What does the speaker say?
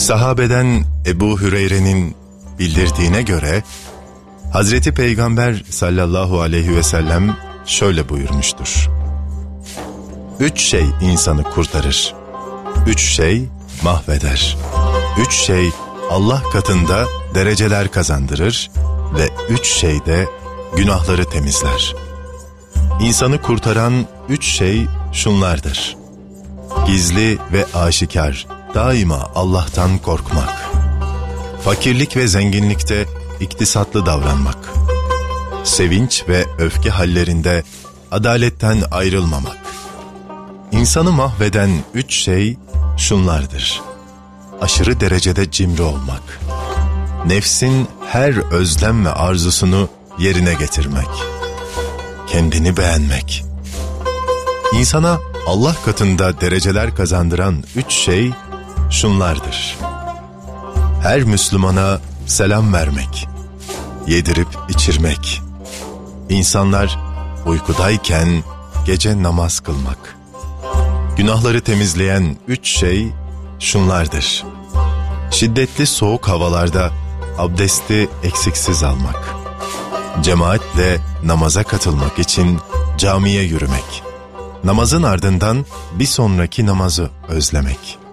Sahabeden Ebu Hüreyre'nin bildirdiğine göre Hazreti Peygamber sallallahu aleyhi ve sellem şöyle buyurmuştur. 3 şey insanı kurtarır. 3 şey mahveder. 3 şey Allah katında dereceler kazandırır ve 3 şey de günahları temizler. İnsanı kurtaran 3 şey şunlardır. Gizli ve aşikar daima Allah'tan korkmak. Fakirlik ve zenginlikte iktisatlı davranmak. Sevinç ve öfke hallerinde adaletten ayrılmamak. İnsanı mahveden 3 şey şunlardır. Aşırı derecede cimri olmak. Nefsin her özlem ve arzusunu yerine getirmek. Kendini beğenmek. İnsana Allah katında dereceler kazandıran 3 şey şunlardır. Her Müslümana selam vermek. Yedirip içirmek. İnsanlar uykudayken gece namaz kılmak. Günahları temizleyen 3 şey şunlardır. Şiddetli soğuk havalarda abdesti eksiksiz almak. Cemaatle namaza katılmak için camiye yürümek. Namazın ardından bir sonraki namazı özlemek.